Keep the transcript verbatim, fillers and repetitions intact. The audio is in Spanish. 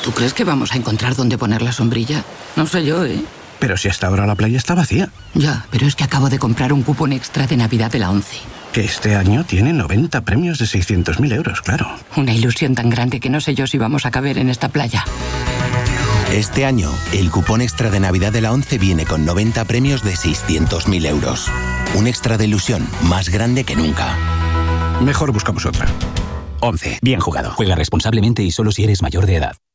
¿Tú crees que vamos a encontrar dónde poner la sombrilla? No sé yo, ¿eh? Pero si hasta ahora la playa está vacía. Ya, pero es que acabo de comprar un cupón extra de Navidad de la ONCE. Que este año tiene noventa premios de seiscientos mil euros, claro. Una ilusión tan grande que no sé yo si vamos a caber en esta playa. Este año, el cupón extra de Navidad de la ONCE viene con noventa premios de seiscientos mil euros. Un extra de ilusión más grande que nunca. Mejor buscamos otra. ONCE. Bien jugado. Juega responsablemente y solo si eres mayor de edad.